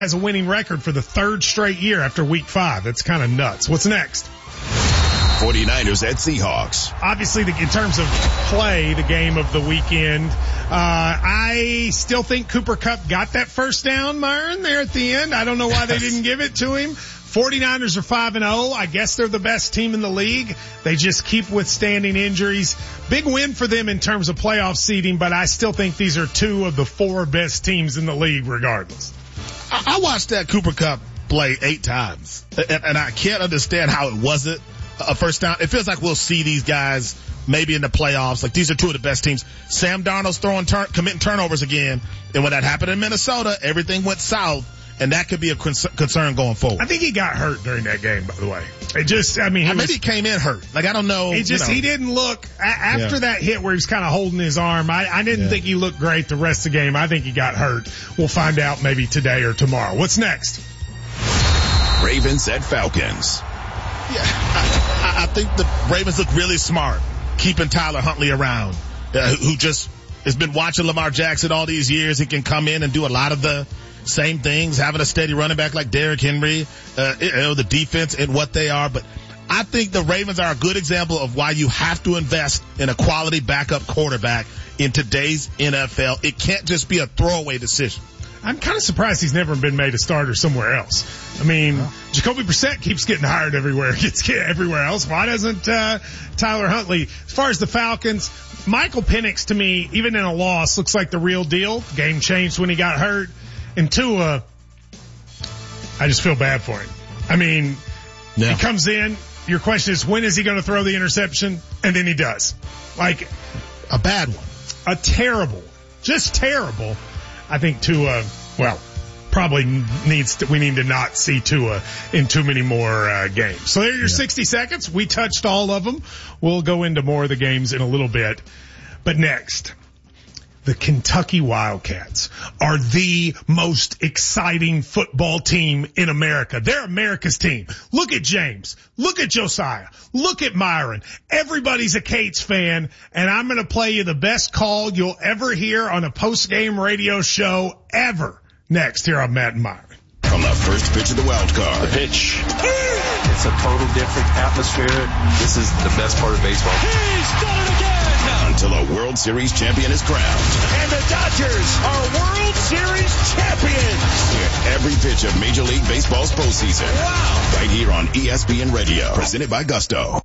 has a winning record for the third straight year after week 5. That's kind of nuts. What's next? 49ers at Seahawks. Obviously, in terms of play, the game of the weekend, I still think Cooper Kupp got that first down, Myron, there at the end. I don't know why they didn't give it to him. 49ers are 5-0. I guess they're the best team in the league. They just keep withstanding injuries. Big win for them in terms of playoff seeding, but I still think these are 2 of the 4 best teams in the league regardless. I watched that Cooper Kupp play 8 times, and I can't understand how it wasn't a first down. It feels like we'll see these guys maybe in the playoffs. Like, these are 2 of the best teams. Sam Darnold's committing turnovers again, and when that happened in Minnesota, everything went south, and that could be a concern going forward. I think he got hurt during that game, by the way. Maybe he came in hurt. Like, I don't know. He didn't look, after that hit where he was kind of holding his arm, I didn't think he looked great the rest of the game. I think he got hurt. We'll find out maybe today or tomorrow. What's next? Ravens at Falcons. Yeah, I think the Ravens look really smart keeping Tyler Huntley around, who just has been watching Lamar Jackson all these years. He can come in and do a lot of the same things, having a steady running back like Derrick Henry, the defense and what they are. But I think the Ravens are a good example of why you have to invest in a quality backup quarterback in today's NFL. It can't just be a throwaway decision. I'm kind of surprised he's never been made a starter somewhere else. I mean, Jacoby Brissett keeps getting hired everywhere else. Why doesn't Tyler Huntley? As far as the Falcons, Michael Penix, to me, even in a loss, looks like the real deal. Game changed when he got hurt. And Tua, I just feel bad for him. I mean, He comes in. Your question is, when is he going to throw the interception? And then he does. Like a bad one. A terrible one. Just terrible. I think Tua, probably we need to not see Tua in too many more games. So there are your 60 seconds. We touched all of them. We'll go into more of the games in a little bit. But next, the Kentucky Wildcats are the most exciting football team in America. They're America's team. Look at James. Look at Josiah. Look at Myron. Everybody's a Cates fan, and I'm going to play you the best call you'll ever hear on a post-game radio show ever. Next, here on Matt and Myron. From the first pitch of the wild card. The pitch. It's a total different atmosphere. This is the best part of baseball. He's done it again! Until a World Series champion is crowned. And the Dodgers are World Series champions! Hear every pitch of Major League Baseball's postseason. Wow! Right here on ESPN Radio. Presented by Gusto.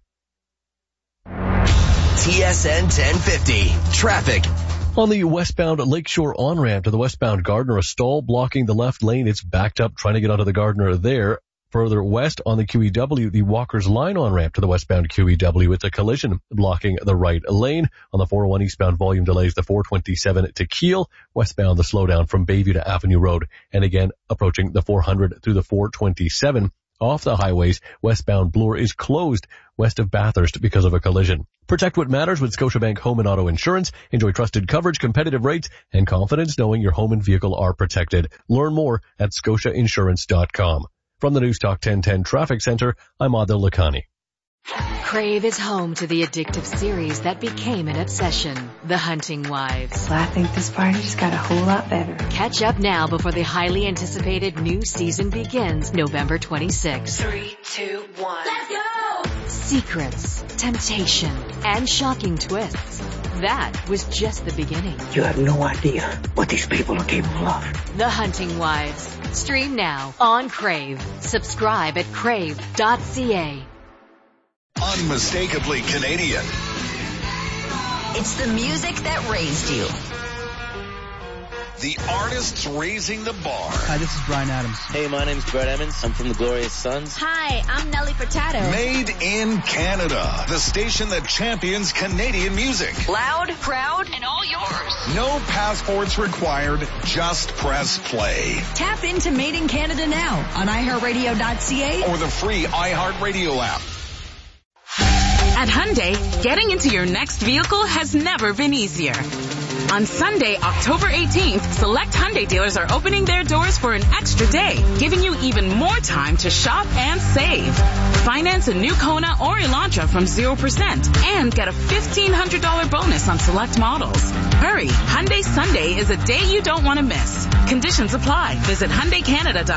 TSN 1050. Traffic. On the westbound Lakeshore on-ramp to the westbound Gardner, a stall blocking the left lane. It's backed up trying to get onto the Gardner there. Further west on the QEW, the Walker's Line on-ramp to the westbound QEW. It's a collision blocking the right lane. On the 401 eastbound, volume delays the 427 to Kiel. Westbound, the slowdown from Bayview to Avenue Road. And again, approaching the 400 through the 427. Off the highways, westbound Bloor is closed west of Bathurst because of a collision. Protect what matters with Scotiabank Home and Auto Insurance. Enjoy trusted coverage, competitive rates, and confidence knowing your home and vehicle are protected. Learn more at scotiainsurance.com. From the News Talk 1010 Traffic Center, I'm Adil Lakhani. Crave is home to the addictive series that became an obsession, The Hunting Wives. Well, I think this party just got a whole lot better. Catch up now before the highly anticipated new season begins November 26th. 3, 2, 1. Let's go! Secrets, temptation, and shocking twists. That was just the beginning. You have no idea what these people are capable of. The Hunting Wives. Stream now on Crave. Subscribe at crave.ca. Unmistakably Canadian. It's the music that raised you. The artists raising the bar. Hi, this is Bryan Adams. Hey, my name's Brett Emmons. I'm from the Glorious Sons. Hi, I'm Nelly Furtado. Made in Canada. The station that champions Canadian music. Loud, proud, and all yours. No passports required. Just press play. Tap into Made in Canada now on iHeartRadio.ca or the free iHeartRadio app. At Hyundai, getting into your next vehicle has never been easier. On Sunday, October 18th, select Hyundai dealers are opening their doors for an extra day, giving you even more time to shop and save. Finance a new Kona or Elantra from 0% and get a $1,500 bonus on select models. Hurry, Hyundai Sunday is a day you don't want to miss. Conditions apply. Visit HyundaiCanada.com.